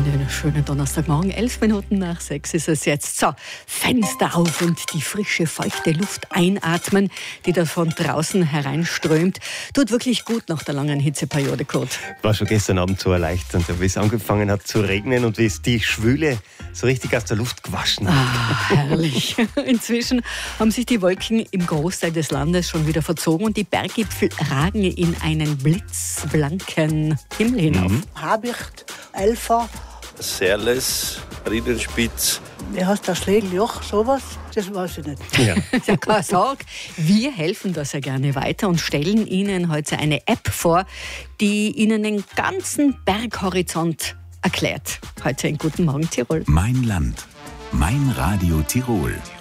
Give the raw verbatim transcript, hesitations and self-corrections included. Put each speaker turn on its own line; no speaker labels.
Einen schönen Donnerstagmorgen, elf Minuten nach sechs ist es jetzt. So, Fenster auf und die frische, feuchte Luft einatmen, die da von draußen hereinströmt. Tut wirklich gut nach der langen Hitzeperiode, Kurt.
War schon gestern Abend so erleichternd, wie es angefangen hat zu regnen und wie es die Schwüle so richtig aus der Luft gewaschen hat.
Ah, herrlich. Inzwischen haben sich die Wolken im Großteil des Landes schon wieder verzogen und die Berggipfel ragen in einen blitzblanken Himmel hinauf.
Mhm.
Habicht, Elfer.
Serles, Riedenspitz.
Wie heißt das Schlägeljoch, sowas? Das weiß ich nicht.
Ja.
Ja, keine Sorge, wir helfen da sehr gerne weiter und stellen Ihnen heute eine App vor, die Ihnen den ganzen Berghorizont erklärt. Heute in Guten Morgen Tirol.
Mein Land, mein Radio Tirol.